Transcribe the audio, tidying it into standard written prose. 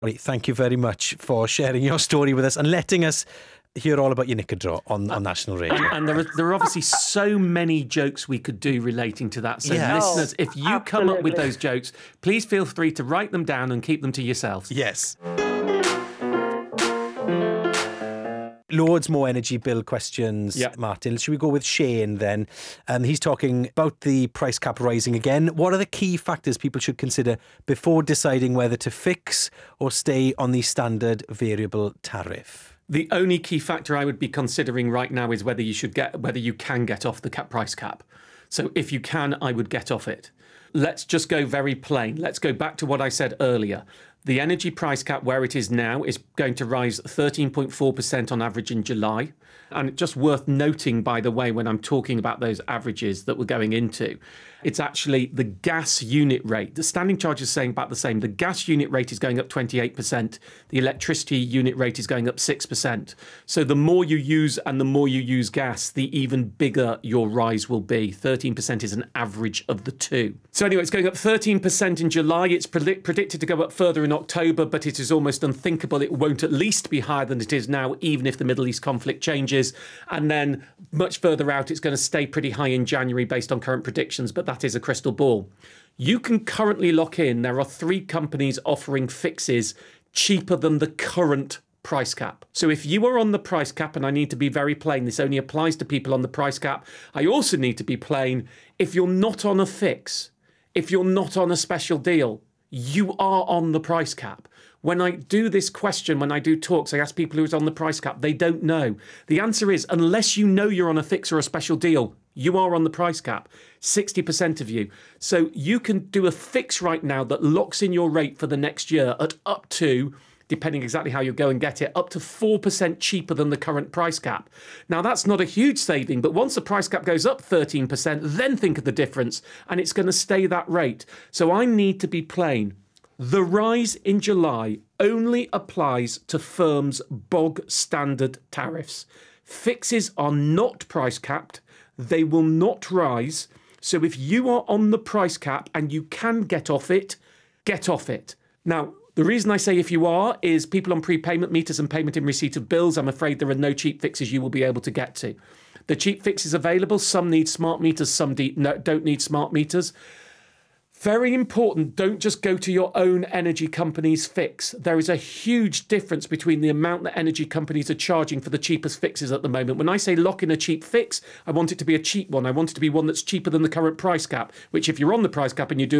Right, thank you very much for sharing your story with us and letting us hear all about your knickerdraw on National Radio. And there are obviously so many jokes we could do relating to that. So listeners, if you come up with those jokes, please feel free to write them down and keep them to yourselves. Yes. Loads more energy bill questions, Martin. Should we go with Shane then? He's talking about the price cap rising again. What are the key factors people should consider before deciding whether to fix or stay on the standard variable tariff? The only key factor I would be considering right now is whether you can get off the price cap. So if you can, I would get off it. Let's just go very plain. Let's go back to what I said earlier. The energy price cap where it is now is going to rise 13.4% on average in July. And just worth noting, by the way, when I'm talking about those averages that we're going into, it's actually the gas unit rate. The standing charge is saying about the same. The gas unit rate is going up 28%. The electricity unit rate is going up 6%. So the more you use and the more you use gas, the even bigger your rise will be. 13% is an average of the two. So anyway, it's going up 13% in July. It's predicted to go up further in October, but it is almost unthinkable it won't at least be higher than it is now, even if the Middle East conflict changes. And then much further out, it's going to stay pretty high in January based on current predictions, but that is a crystal ball. You can currently lock in. There are 3 companies offering fixes cheaper than the current price cap. So if you are on the price cap, and I need to be very plain, this only applies to people on the price cap. I also need to be plain, if you're not on a fix, if you're not on a special deal, you are on the price cap. When I do this question, when I do talks, I ask people who's on the price cap. They don't know. The answer is, unless you know you're on a fix or a special deal, you are on the price cap, 60% of you. So you can do a fix right now that locks in your rate for the next year at up to, depending exactly how you go and get it, up to 4% cheaper than the current price cap. Now, that's not a huge saving, but once the price cap goes up 13%, then think of the difference, and it's going to stay that rate. So I need to be plain. The rise in July only applies to firms' bog standard tariffs. Fixes are not price capped. They will not rise. So if you are on the price cap and you can get off it, get off it. Now, the reason I say if you are is people on prepayment meters and payment in receipt of bills, I'm afraid there are no cheap fixes you will be able to get to. The cheap fixes available, some need smart meters, some don't need smart meters. Very important, don't just go to your own energy company's fix. There is a huge difference between the amount that energy companies are charging for the cheapest fixes at the moment. When I say lock in a cheap fix, I want it to be a cheap one. I want it to be one that's cheaper than the current price cap, which if you're on the price cap and you do